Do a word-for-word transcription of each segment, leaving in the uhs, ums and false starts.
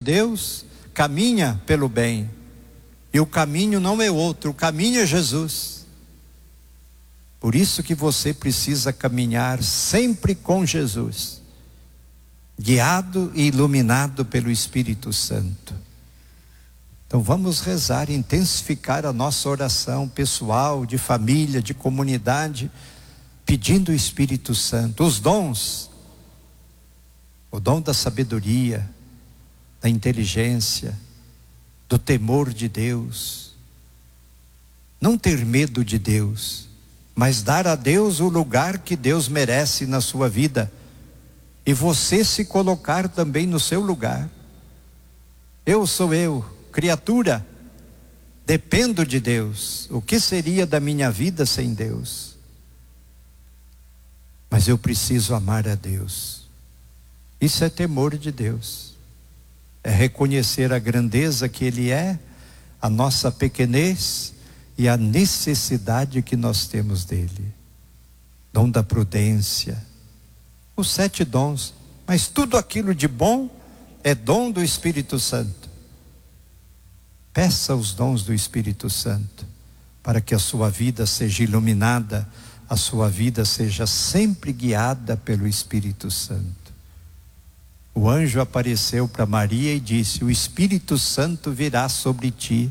Deus caminha pelo bem. E o caminho não é outro, o caminho é Jesus. Por isso que você precisa caminhar sempre com Jesus, guiado e iluminado pelo Espírito Santo. Então vamos rezar, intensificar a nossa oração pessoal, de família, de comunidade, pedindo o Espírito Santo, os dons, o dom da sabedoria, da inteligência, do temor de Deus. Não ter medo de Deus, mas dar a Deus o lugar que Deus merece na sua vida. E você se colocar também no seu lugar. Eu sou eu, criatura, dependo de Deus. O que seria da minha vida sem Deus? Mas eu preciso amar a Deus. Isso é temor de Deus. É reconhecer a grandeza que Ele é, a nossa pequenez e a necessidade que nós temos dEle. Dom da prudência, os sete dons, mas tudo aquilo de bom é dom do Espírito Santo. Peça os dons do Espírito Santo, para que a sua vida seja iluminada, a sua vida seja sempre guiada pelo Espírito Santo. O anjo apareceu para Maria e disse: o Espírito Santo virá sobre ti,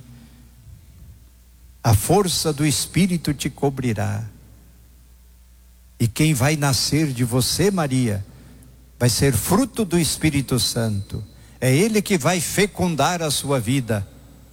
a força do Espírito te cobrirá. E quem vai nascer de você, Maria, vai ser fruto do Espírito Santo. É Ele que vai fecundar a sua vida.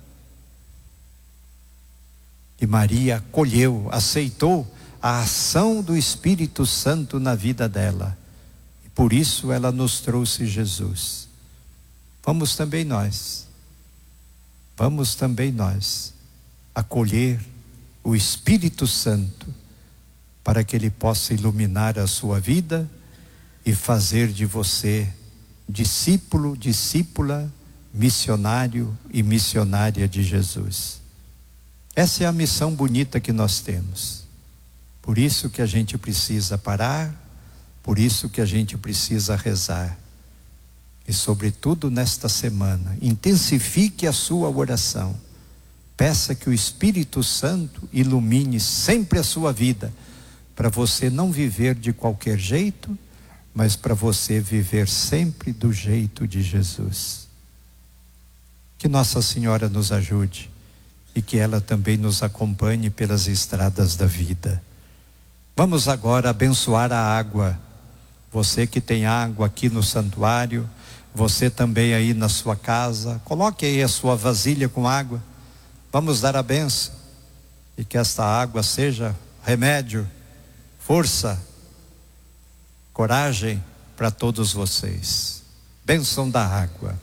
E Maria acolheu, aceitou a ação do Espírito Santo na vida dela. E por isso ela nos trouxe Jesus. Vamos também nós, vamos também nós acolher o Espírito Santo, para que Ele possa iluminar a sua vida e fazer de você discípulo, discípula, missionário e missionária de Jesus. Essa é a missão bonita que nós temos. Por isso que a gente precisa parar, por isso que a gente precisa rezar. E sobretudo nesta semana, intensifique a sua oração. Peça que o Espírito Santo ilumine sempre a sua vida, para você não viver de qualquer jeito, mas para você viver sempre do jeito de Jesus. Que Nossa Senhora nos ajude e que ela também nos acompanhe pelas estradas da vida. Vamos agora abençoar a água. Você que tem água aqui no santuário, você também aí na sua casa, coloque aí a sua vasilha com água. Vamos dar a bênção e que esta água seja remédio, força, coragem para todos vocês. Bênção da água.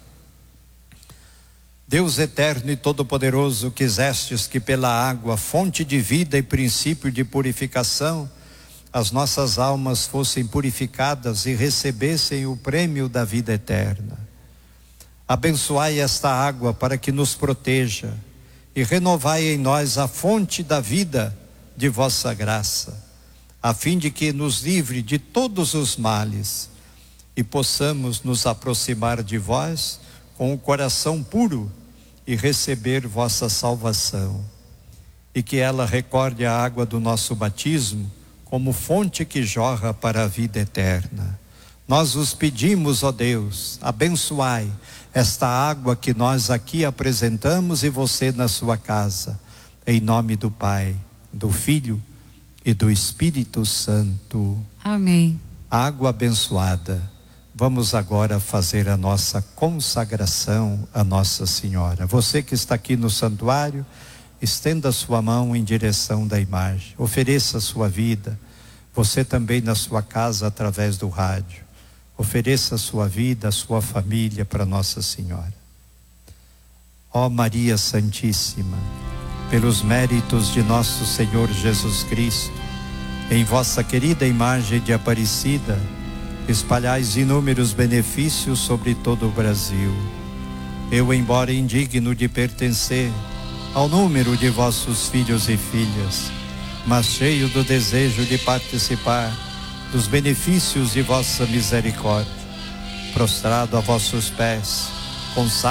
Deus eterno e todo-poderoso, quisestes que pela água, fonte de vida e princípio de purificação, as nossas almas fossem purificadas e recebessem o prêmio da vida eterna. Abençoai esta água para que nos proteja e renovai em nós a fonte da vida de vossa graça, a fim de que nos livre de todos os males e possamos nos aproximar de vós com o coração puro e receber vossa salvação. E que ela recorde a água do nosso batismo como fonte que jorra para a vida eterna. Nós os pedimos, ó Deus, abençoai esta água que nós aqui apresentamos e você na sua casa, em nome do Pai, do Filho e do Espírito Santo. Amém. Água abençoada. Vamos agora fazer a nossa consagração a Nossa Senhora. Você que está aqui no santuário, estenda a sua mão em direção da imagem. Ofereça a sua vida. Você também na sua casa através do rádio. Ofereça a sua vida, a sua família para Nossa Senhora. Ó Maria Santíssima, pelos méritos de nosso Senhor Jesus Cristo, em vossa querida imagem de Aparecida, espalhais inúmeros benefícios sobre todo o Brasil. Eu, embora indigno de pertencer ao número de vossos filhos e filhas, mas cheio do desejo de participar dos benefícios de vossa misericórdia, prostrado a vossos pés, consagro